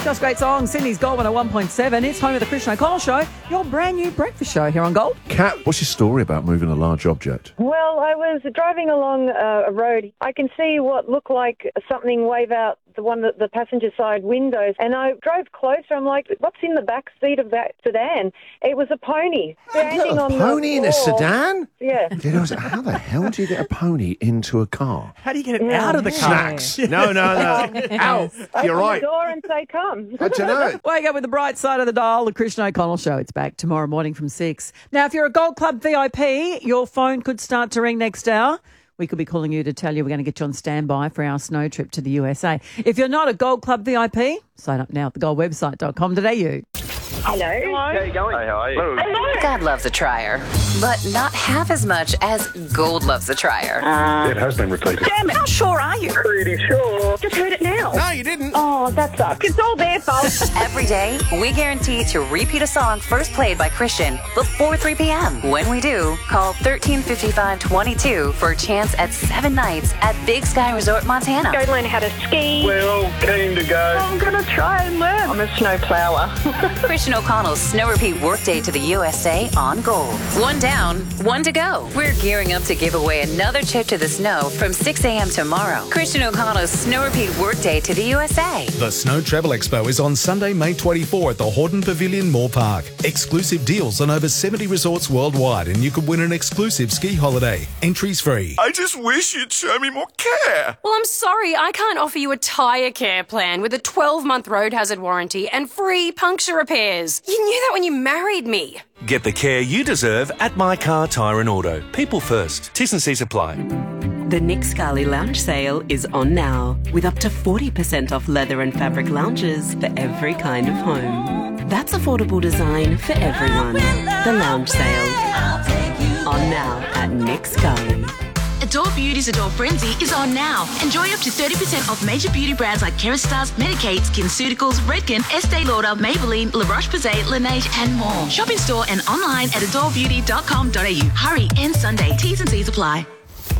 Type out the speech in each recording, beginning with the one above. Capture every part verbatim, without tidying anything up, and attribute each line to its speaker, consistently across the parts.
Speaker 1: Just great song. Sydney's Gold one oh one point seven. It's home of the Christian O'Connell Show, your brand new breakfast show here on Gold.
Speaker 2: Kat, what's your story about moving a large object?
Speaker 3: Well, I was driving along uh, a road. I can see what looked like something wave out the one that the passenger side windows, and I drove closer. I'm like, what's in the back seat of that sedan? It was a pony standing
Speaker 2: a
Speaker 3: on
Speaker 2: pony
Speaker 3: the
Speaker 2: in a
Speaker 3: floor.
Speaker 2: sedan?
Speaker 3: Yeah.
Speaker 2: You know, how the hell do you get a pony into a car?
Speaker 1: How do you get it
Speaker 3: Yeah.
Speaker 1: out of the car?
Speaker 2: Snacks. No, no, no. Ow. You're
Speaker 3: Open
Speaker 2: right.
Speaker 3: the door and say, come.
Speaker 2: I don't know.
Speaker 1: Wake up with the bright side of the dial, the Christian O'Connell Show. It's back tomorrow morning from six. Now, if you're a Gold Club V I P, your phone could start to ring next hour. We could be calling you to tell you we're going to get you on standby for our snow trip to the U S A. If you're not a Gold Club V I P, sign up now at the gold website dot com dot a u.
Speaker 3: Hello.
Speaker 4: How you going? Hey, how are you?
Speaker 3: Hello.
Speaker 5: God loves a trier, but not half as much as Gold loves a trier.
Speaker 4: Uh, it has been repeated.
Speaker 3: Damn it, how sure are you?
Speaker 4: Pretty sure.
Speaker 3: Just heard it now.
Speaker 2: No, you didn't.
Speaker 3: Oh, that sucks. It's all their fault.
Speaker 5: Every day, we guarantee to repeat a song first played by Christian before three p.m. When we do, call thirteen fifty-five twenty-two for a chance at seven nights at Big Sky Resort, Montana.
Speaker 3: Go learn how to ski.
Speaker 4: We're all keen to go.
Speaker 3: I'm going to try and learn. I'm a snow plower.
Speaker 5: Christian O'Connell's Snow Repeat Workday to the U S A on Gold. One down, one to go. We're gearing up to give away another trip to the snow from six a.m. tomorrow. Christian O'Connell's Snow Repeat Workday to the U S A.
Speaker 6: The Snow Travel Expo is on Sunday, May twenty-fourth at the Horton Pavilion Moore Park. Exclusive deals on over seventy resorts worldwide, and you could win an exclusive ski holiday. Entries free.
Speaker 7: I just wish you'd show me more care.
Speaker 8: Well, I'm sorry, I can't offer you a tyre care plan with a twelve-month road hazard warranty and free puncture repairs. You knew that when you married me.
Speaker 7: Get the care you deserve at My Car Tyre and Auto. People first. T's and C's apply.
Speaker 9: The Nick Scully Lounge Sale is on now, with up to forty percent off leather and fabric lounges for every kind of home. That's affordable design for everyone. The Lounge Sale. On now at Nick Scully.
Speaker 10: Adore Beauty's Adore Frenzy is on now. Enjoy up to thirty percent off major beauty brands like Kerastase, Medik8, SkinCeuticals, Redken, Estee Lauder, Maybelline, La Roche-Posay, Laneige and more. Shop in store and online at adore beauty dot com dot a u. Hurry, and Sunday. T's and C's apply.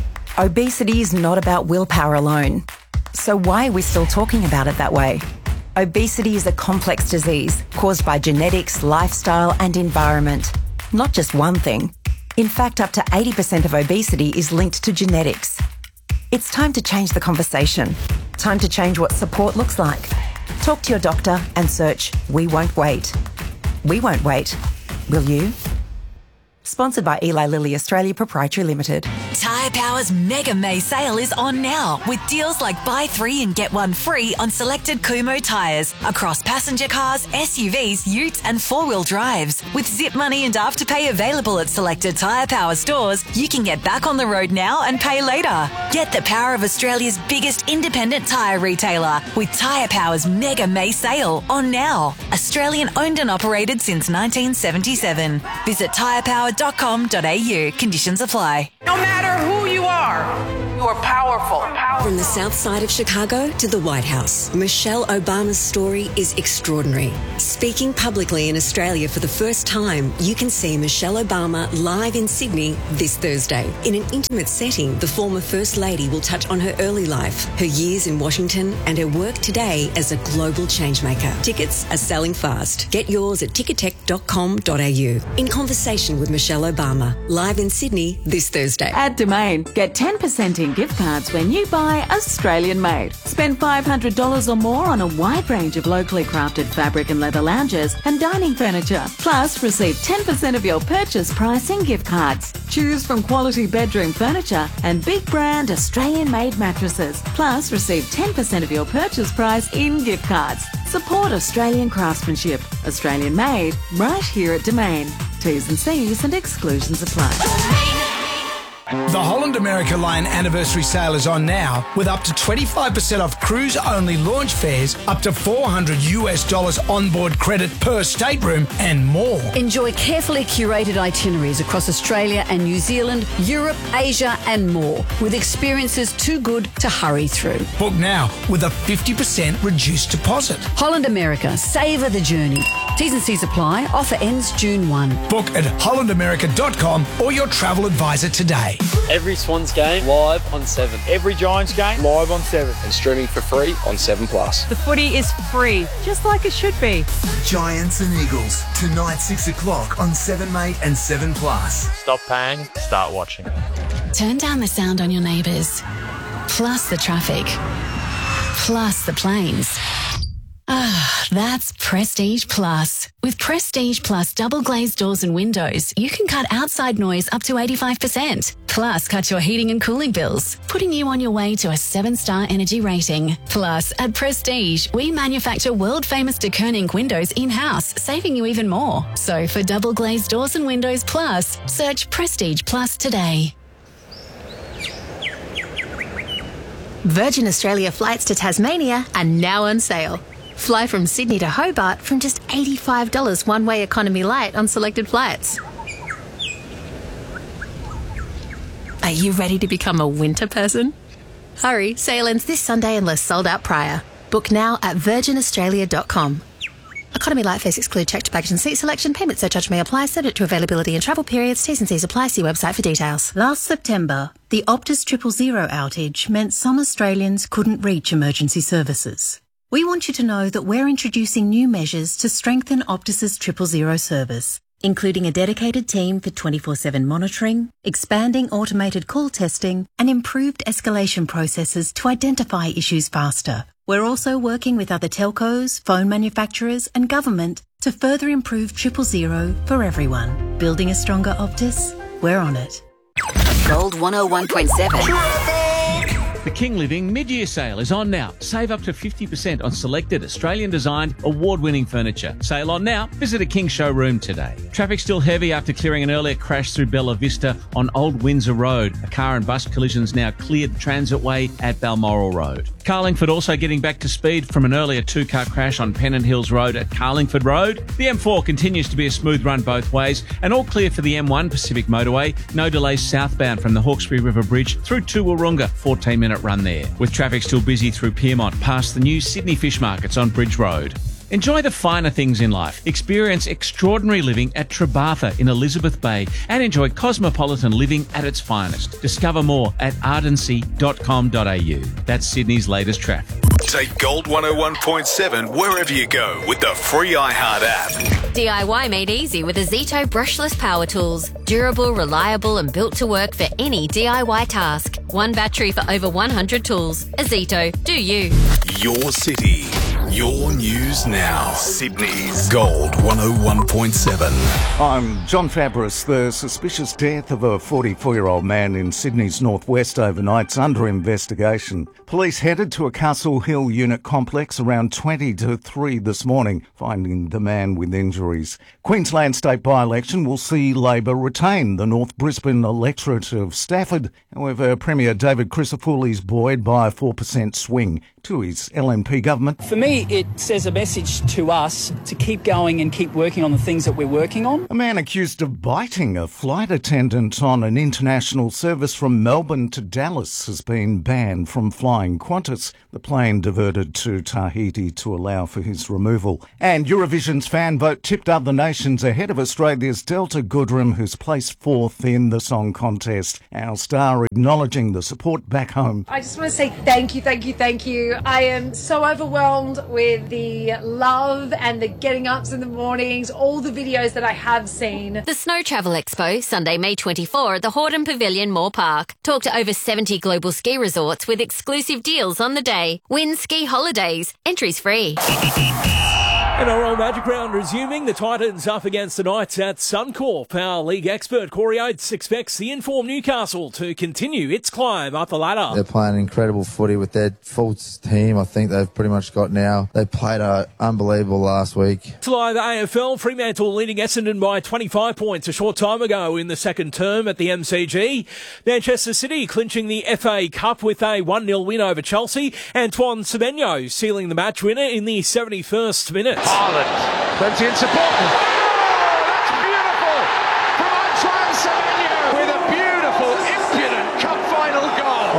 Speaker 11: Obesity is not about willpower alone. So why are we still talking about it that way? Obesity is a complex disease caused by genetics, lifestyle and environment. Not just one thing. In fact, up to eighty percent of obesity is linked to genetics. It's time to change the conversation. Time to change what support looks like. Talk to your doctor and search We Won't Wait. We won't wait. Will you? Sponsored by Eli Lilly Australia Proprietary Limited.
Speaker 10: Tyre Power's Mega May sale is on now, with deals like buy three and get one free on selected Kumho tyres across passenger cars, S U Vs, utes and four-wheel drives. With zip money and afterpay available at selected Tyre Power stores, you can get back on the road now and pay later. Get the power of Australia's biggest independent tyre retailer with Tyre Power's Mega May sale on now. Australian owned and operated since nineteen seventy-seven. Visit tyre power dot com dot a u. Conditions apply.
Speaker 12: No matter who you are, you are powerful.
Speaker 13: From the south side of Chicago to the White House, Michelle Obama's story is extraordinary. Speaking publicly in Australia for the first time, you can see Michelle Obama live in Sydney this Thursday. In an intimate setting, the former First Lady will touch on her early life, her years in Washington, and her work today as a global changemaker. Tickets are selling fast. Get yours at ticketek dot com dot a u. In conversation with Michelle Obama, live in Sydney this Thursday.
Speaker 14: At Domain, get ten percent in gift cards when you buy Australian made. Spend five hundred dollars or more on a wide range of locally crafted fabric and leather lounges and dining furniture. Plus, receive ten percent of your purchase price in gift cards. Choose from quality bedroom furniture and big brand Australian made mattresses. Plus, receive ten percent of your purchase price in gift cards. Support Australian craftsmanship. Australian made, right here at Domain. T's and C's and exclusions apply.
Speaker 15: The Holland America Line anniversary sale is on now, with up to twenty-five percent off cruise-only launch fares, up to four hundred US dollars onboard credit per stateroom, and more.
Speaker 16: Enjoy carefully curated itineraries across Australia and New Zealand, Europe, Asia, and more, with experiences too good to hurry through.
Speaker 15: Book now with a fifty percent reduced deposit.
Speaker 16: Holland America, savour the journey. T's and C's apply. Offer ends June first.
Speaker 15: Book at holland america dot com or your travel advisor today.
Speaker 17: today. Every Swans game live on seven. Every Giants game live on seven. And streaming for free on seven plus.
Speaker 18: The footy is free, just like it should be.
Speaker 19: Giants and Eagles, tonight six o'clock on seven Mate and seven plus.
Speaker 17: Stop paying, start watching.
Speaker 20: Turn down the sound on your neighbours, plus the traffic, plus the planes. Ah, that's Prestige Plus. With Prestige Plus double glazed doors and windows, you can cut outside noise up to eighty-five percent. Plus, cut your heating and cooling bills, putting you on your way to a seven-star energy rating. Plus, at Prestige, we manufacture world-famous de Koning windows in-house, saving you even more. So for double glazed doors and windows plus, search Prestige Plus today.
Speaker 21: Virgin Australia flights to Tasmania are now on sale. Fly from Sydney to Hobart from just eighty-five dollars one-way economy light on selected flights. Are you ready to become a winter person? Hurry, sale ends this Sunday unless sold out prior. Book now at virgin australia dot com. Economy light fares exclude checked baggage and seat selection. Payment surcharge may apply, subject to availability and travel periods. T's and C's apply. See website for details.
Speaker 22: Last September, the Optus Triple Zero outage meant some Australians couldn't reach emergency services. We want you to know that we're introducing new measures to strengthen Optus's Triple Zero service, including a dedicated team for twenty-four seven monitoring, expanding automated call testing, and improved escalation processes to identify issues faster. We're also working with other telcos, phone manufacturers, and government to further improve Triple Zero for everyone. Building a stronger Optus? We're on it.
Speaker 5: Gold one oh one point seven.
Speaker 23: The King Living mid-year sale is on now. Save up to fifty percent on selected Australian-designed, award-winning furniture. Sale on now. Visit a King showroom today. Traffic still heavy after clearing an earlier crash through Bella Vista on Old Windsor Road. A car and bus collision's now cleared Transitway at Balmoral Road. Carlingford also getting back to speed from an earlier two-car crash on Pennant Hills Road at Carlingford Road. The M four continues to be a smooth run both ways and all clear for the M one Pacific Motorway. No delays southbound from the Hawkesbury River Bridge through to Wahroonga. fourteen minute run there. With traffic still busy through Pyrmont past the new Sydney Fish Markets on Bridge Road. Enjoy the finer things in life. Experience extraordinary living at Trebartha in Elizabeth Bay and enjoy cosmopolitan living at its finest. Discover more at ardency dot com dot a u. That's Sydney's latest traffic.
Speaker 24: Take Gold one oh one point seven wherever you go with the free iHeart app.
Speaker 25: D I Y made easy with Azito brushless power tools. Durable, reliable and built to work for any D I Y task. One battery for over one hundred tools. Azito, do you.
Speaker 24: Your city, your news now. Sydney's Gold one oh one point seven.
Speaker 26: I'm John Fabris. The suspicious death of a forty-four-year-old man in Sydney's northwest overnight's under investigation. Police headed to a Castle Hill unit complex around twenty to three this morning, finding the man with injuries. Queensland state by-election will see Labor retain the North Brisbane electorate of Stafford. However, Premier David Crisafulli's buoyed by a four percent swing to his L N P government.
Speaker 27: For me, it says a message to us to keep going and keep working on the things that we're working on.
Speaker 26: A man accused of biting a flight attendant on an international service from Melbourne to Dallas has been banned from flying Qantas. The plane diverted to Tahiti to allow for his removal. And Eurovision's fan vote tipped other nations ahead of Australia's Delta Goodrem, who's placed fourth in the song contest. Our star acknowledging the support back home.
Speaker 28: I just want to say thank you, thank you, thank you. I am so overwhelmed with the love and the getting ups in the mornings, all the videos that I have seen.
Speaker 25: The Snow Travel Expo, Sunday, May twenty-fourth at the Hordern Pavilion, Moore Park. Talk to over seventy global ski resorts with exclusive deals on the day. Win ski holidays. Entries free.
Speaker 29: N R L Magic Round resuming. The Titans up against the Knights at Suncorp. Our league expert Corey Oates expects the informed Newcastle to continue its climb up the ladder.
Speaker 30: They're playing incredible footy with their full team. I think they've pretty much got now. They played uh, unbelievable last week.
Speaker 29: To live A F L, Fremantle leading Essendon by twenty-five points a short time ago in the second term at the M C G. Manchester City clinching the F A Cup with a one nil win over Chelsea. Antoine Semenyo sealing the match winner in the seventy-first minute.
Speaker 31: Haaland, plenty in support. Oh, that's beautiful from Antoine Semenyo with a beautiful, impudent cup final goal.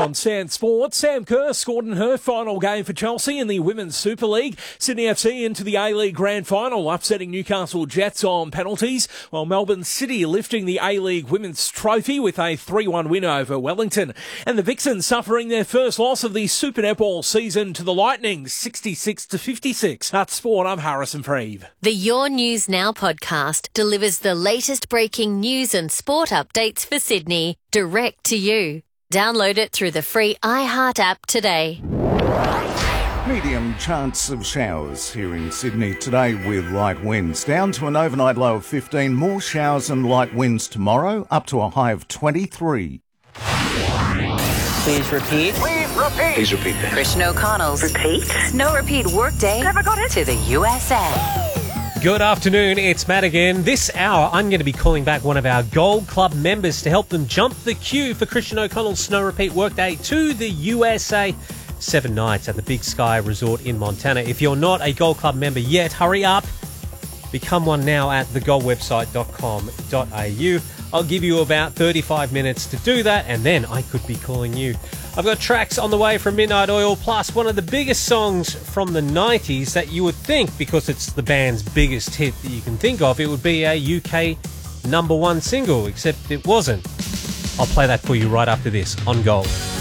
Speaker 29: On Sand Sport, Sam Kerr scored in her final game for Chelsea in the Women's Super League. Sydney F C into the A-League Grand Final, upsetting Newcastle Jets on penalties, while Melbourne City lifting the A-League Women's Trophy with a three one win over Wellington. And the Vixens suffering their first loss of the Super Netball season to the Lightning, sixty-six to fifty-six. At Sport, I'm Harrison Freeve.
Speaker 25: The Your News Now podcast delivers the latest breaking news and sport updates for Sydney direct to you. Download it through the free iHeart app today.
Speaker 26: Medium chance of showers here in Sydney today with light winds. Down to an overnight low of fifteen. More showers and light winds tomorrow, up to a high of twenty-three.
Speaker 5: Please repeat.
Speaker 24: Please repeat. Please repeat that.
Speaker 5: Christian O'Connell's Repeat. Snow Repeat Workday. Never got it. To the U S A.
Speaker 1: Good afternoon, it's Matt again. This hour, I'm going to be calling back one of our Gold Club members to help them jump the queue for Christian O'Connell's Snow Repeat Workday to the U S A. Seven nights at the Big Sky Resort in Montana. If you're not a Gold Club member yet, hurry up. Become one now at the gold website dot com dot a u. I'll give you about thirty-five minutes to do that, and then I could be calling you. I've got tracks on the way from Midnight Oil, plus one of the biggest songs from the nineties that you would think, because it's the band's biggest hit that you can think of, it would be a U K number one single, except it wasn't. I'll play that for you right after this on Gold.